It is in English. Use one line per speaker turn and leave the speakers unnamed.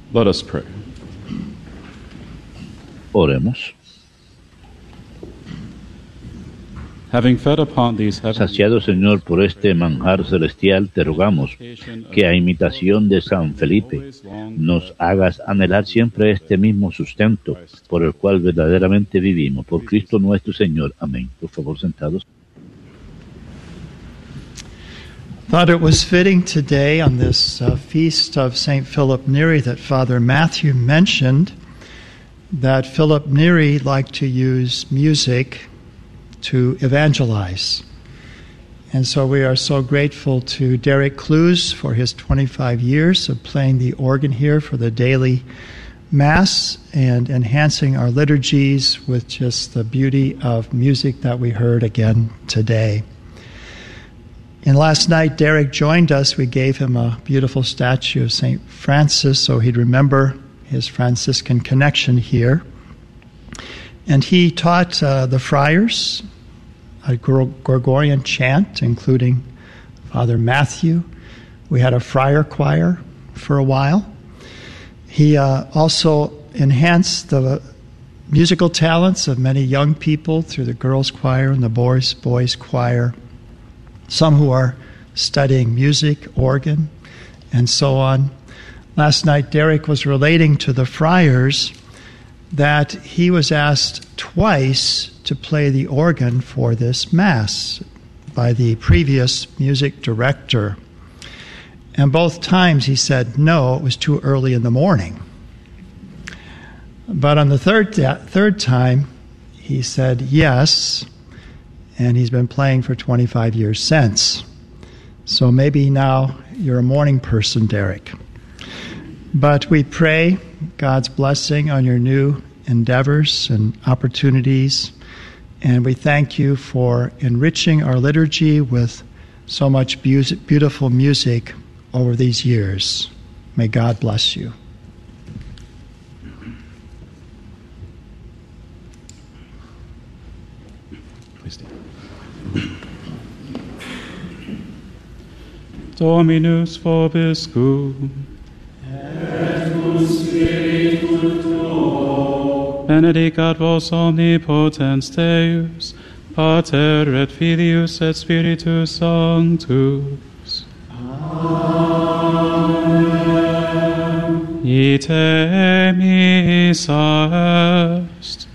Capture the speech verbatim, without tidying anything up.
Let us pray.
Oremos.
Having fed upon these heavenly
Saciado, Señor, por este manjar celestial, te rogamos que a imitación de San Felipe nos hagas anhelar siempre este mismo sustento por el cual verdaderamente vivimos. Por Cristo nuestro Señor. Amén. Por favor, sentados.
Thought it was fitting today on this uh, feast of Saint Philip Neri that Father Matthew mentioned that Philip Neri liked to use music to evangelize. And so we are so grateful to Derek Clues for his twenty-five years of playing the organ here for the daily Mass and enhancing our liturgies with just the beauty of music that we heard again today. And last night, Derek joined us. We gave him a beautiful statue of Saint Francis so he'd remember his Franciscan connection here. And he taught uh, the friars a Gregorian chant, including Father Matthew. We had a friar choir for a while. He uh, also enhanced the musical talents of many young people through the girls' choir and the boys' boys' choir. Some who are studying music, organ, and so on. Last night, Derek was relating to the friars that he was asked twice to play the organ for this Mass by the previous music director. And both times he said, no, it was too early in the morning. But on the third, third time, he said yes, and he's been playing for twenty-five years since. So maybe now you're a morning person, Derek. But we pray God's blessing on your new endeavors and opportunities, and we thank you for enriching our liturgy with so much bu- beautiful music over these years. May God bless you.
Please stand. Dominus vobiscum.
Et cum spiritu tuo.
Benedicat vos omnipotens Deus, Pater et Filius et Spiritus Sanctus.
Amen.
Ite missa est.